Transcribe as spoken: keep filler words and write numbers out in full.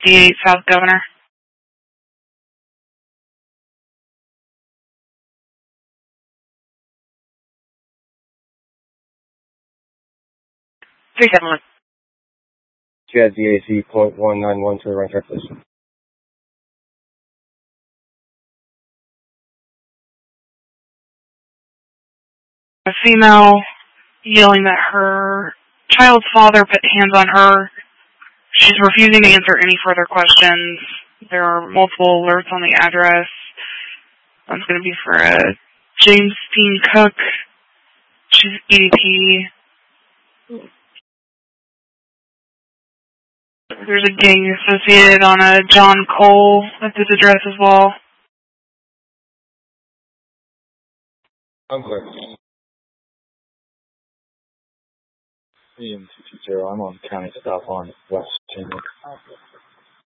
fifty-eight South Governor. three seven one. G S D A C point one nine one to the right track, please. A female yelling that her child's father put hands on her. She's refusing to answer any further questions. There are multiple alerts on the address. One's going to be for a James Dean Cook. She's E D P. There's a gang associated on a John Cole at this address as well. I'm clear. E M two two zero, I'm on county stop on West Chamber.